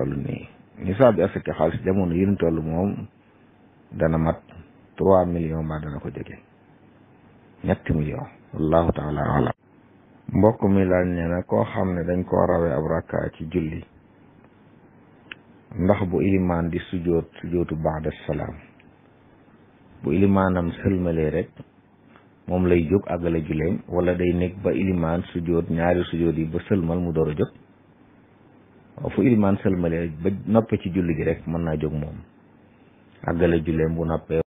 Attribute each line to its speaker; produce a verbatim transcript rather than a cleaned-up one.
Speaker 1: toll nii nisaab bi asaka xaalis jamono yi ñu toll moom dana mat trois millions mbaa dana ko jege ñetti millions wallahu taala alam mbokk mi laaj nee na koo xam ne dañ koo rawee ab rakka ci julli ndax bu ilimaan di sujoot sujootu ba'da salaam bu ilimaanam sëlmalee rek moom lay jóg àggale julleem wala day nekk ba ilimaan sujoot ñaari sujoot yi ba sëlmal mu door a jóg waaw fu ilimaan sëlmalee ba noppee ci julli gi rek mën naa jóg moom àggale julleem bu noppee